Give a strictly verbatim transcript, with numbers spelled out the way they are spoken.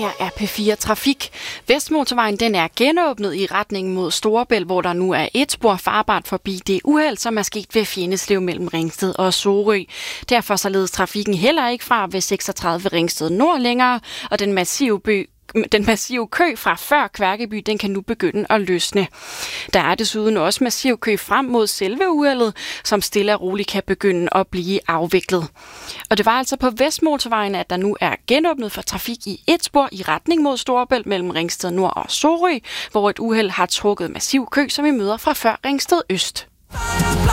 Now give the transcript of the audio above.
her er P fire Trafik. Vestmotorvejen den er genåbnet i retning mod Storebælt, hvor der nu er et spor farbart forbi det uheld, som er sket ved Fjenneslev mellem Ringsted og Sorø. Derfor så ledes trafikken heller ikke fra ved seksogtredive Ringsted Nord længere, og den massive by Den massive kø fra før Kværkeby, den kan nu begynde at løsne. Der er desuden også massiv kø frem mod selve uheldet, som stille og roligt kan begynde at blive afviklet. Og det var altså på Vestmotorvejen, at der nu er genåbnet for trafik i et spor i retning mod Storebælt mellem Ringsted Nord og Sorø, hvor et uheld har trukket massiv kø, som vi møder fra før Ringsted Øst.